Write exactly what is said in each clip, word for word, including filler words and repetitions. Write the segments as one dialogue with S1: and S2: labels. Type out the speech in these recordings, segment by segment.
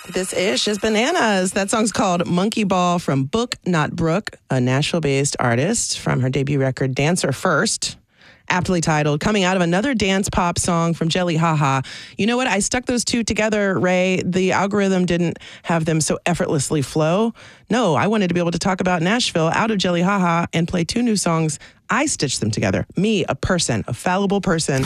S1: This ish is bananas. That song's called Monkey Ball from Book Not Brooke, a Nashville-based artist from her debut record Dancer First. Aptly titled, coming out of another dance pop song from Jelly Haha. You know what? I stuck those two together, Ray. The algorithm didn't have them so effortlessly flow. No, I wanted to be able to talk about Nashville out of Jelly Haha and play two new songs. I stitched them together. Me, a person, a fallible person,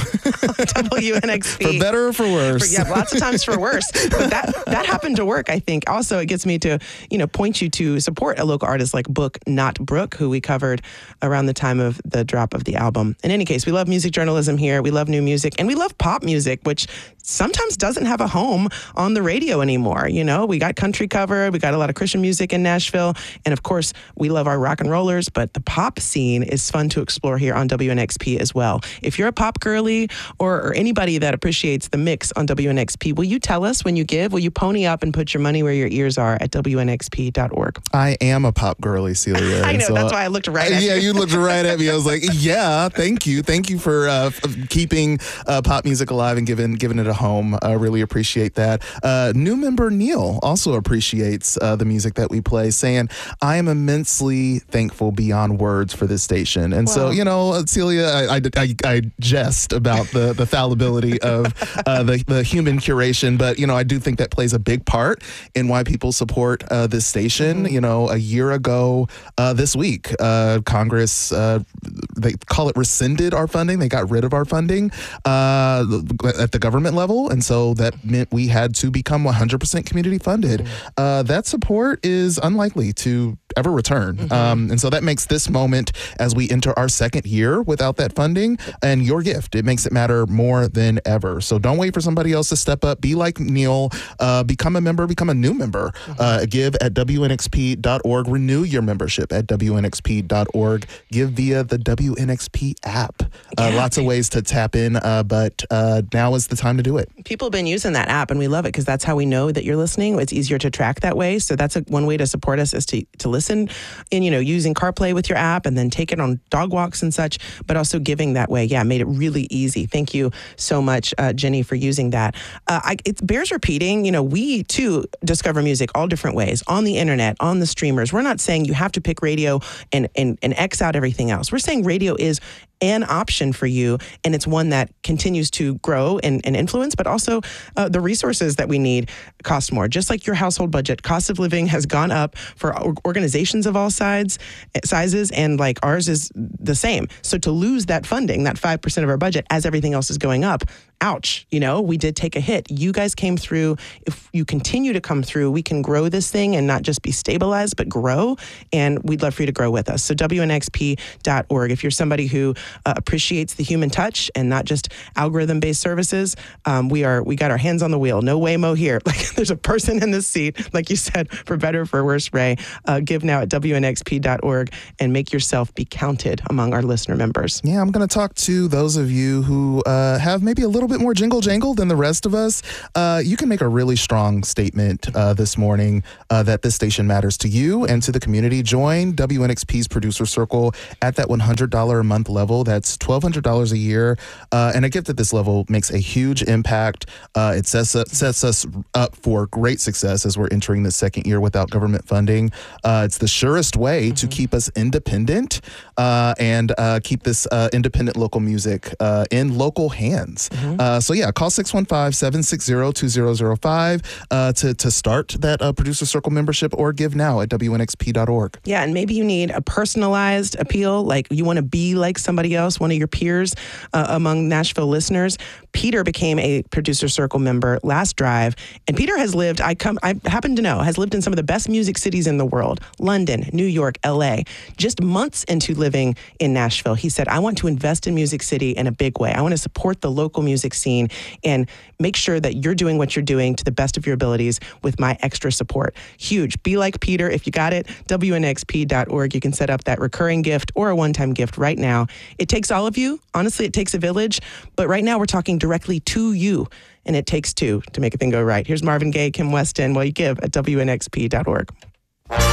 S1: W N X P.
S2: For better or for worse.
S1: For, yeah, lots of times for worse. But that that happened to work, I think. Also, it gets me to, you know, point you to support a local artist like Book Not Brooke, who we covered around the time of the drop of the album. In any case, we love music journalism here. We love new music, and we love pop music, which sometimes doesn't have a home on the radio anymore. You know, we got country covered, we got a lot of Christian music in Nashville, and of course, we love our rock and rollers, but the pop scene is fun to explore here on W N X P as well. If you're a pop girly or, or anybody that appreciates the mix on W N X P, will you tell us when you give? Will you pony up and put your money where your ears are at W N X P dot org?
S2: I am a pop girly, Celia.
S1: I know,
S2: so,
S1: that's why I looked right at
S2: yeah,
S1: you.
S2: Yeah, you looked right at me. I was like, yeah, thank you. Thank you for uh, f- keeping uh, pop music alive and giving, giving it a home. I uh, really appreciate that. Uh, new member Neil also appreciates uh, the music that we play, saying, I am immensely thankful beyond words for this station. And wow. so, you know, Celia, I, I, I, I jest about the, the fallibility of uh, the, the human curation, but, you know, I do think that plays a big part in why people support uh, this station. Mm-hmm. You know, a year ago uh, this week, uh, Congress, uh, they call it rescinded our funding. They got rid of our funding uh, at the government level. And so that meant we had to become one hundred percent community funded. Mm-hmm. Uh, that support is unlikely to ever return. Mm-hmm. Um, and so that makes this moment as we enter our second year without that funding and your gift. It makes it matter more than ever. So don't wait for somebody else to step up. Be like Neil, uh, become a member, become a new member. Mm-hmm. Uh, give at W N X P dot org. Renew your membership at W N X P dot org. Give via the W N X P app. Uh, yeah. Lots of ways to tap in, uh, but uh, now is the time to do it.
S1: People have been using that app and we love it because that's how we know that you're listening. It's easier to track that way. So that's a, one way to support us is to, to listen and, you know, using CarPlay with your app and then take it on dog walks and such, but also giving that way. Yeah, made it really easy. Thank you so much, uh, Jenny, for using that. Uh, I, it bears repeating, you know, we too discover music all different ways on the internet, on the streamers. We're not saying you have to pick radio and, and, and X out everything else. We're saying radio is an option for you, and it's one that continues to grow and, and influence, but also uh, the resources that we need cost more. Just like your household budget, cost of living has gone up for organizations of all sides, sizes, and like ours is the same. So to lose that funding, that five percent of our budget, as everything else is going up, ouch, you know, we did take a hit. You guys came through. If you continue to come through, we can grow this thing and not just be stabilized, but grow. And we'd love for you to grow with us. So W N X P dot org. If you're somebody who uh, appreciates the human touch and not just algorithm-based services, um, we are, we got our hands on the wheel. No Waymo here. Like there's a person in this seat, like you said, for better or for worse, Ray. Uh, give now at W N X P dot org and make yourself be counted among our listener members.
S2: Yeah, I'm going to talk to those of you who uh, have maybe a little bit more jingle jangle than the rest of us. Uh, you can make a really strong statement uh, this morning uh, that this station matters to you and to the community. Join W N X P's producer circle at that one hundred dollars a month level. That's twelve hundred dollars a year. Uh, and a gift at this level makes a huge impact. Uh, it sets, up, sets us up for great success as we're entering the second year without government funding. Uh, it's the surest way mm-hmm. to keep us independent uh, and uh, keep this uh, independent local music uh, in local hands. Mm-hmm. Uh, so yeah, call six one five, seven six zero, two zero zero five uh, to, to start that uh, producer circle membership, or give now at W N X P dot org.
S1: Yeah, and maybe you need a personalized appeal, like you want to be like somebody else, one of your peers uh, among Nashville listeners. Peter became a producer circle member last drive, and Peter has lived, I come, I happen to know, has lived in some of the best music cities in the world, London, New York, L A. Just months into living in Nashville, he said, I want to invest in Music City in a big way. I want to support the local music scene and make sure that you're doing what you're doing to the best of your abilities with my extra support. Huge. Be like Peter. If you got it, W N X P dot org. You can set up that recurring gift or a one-time gift right now. It takes all of you. Honestly, it takes a village. But right now we're talking directly to you, and it takes two to make a thing go right. Here's Marvin Gaye, Kim Weston. Well, you give at W N X P dot org.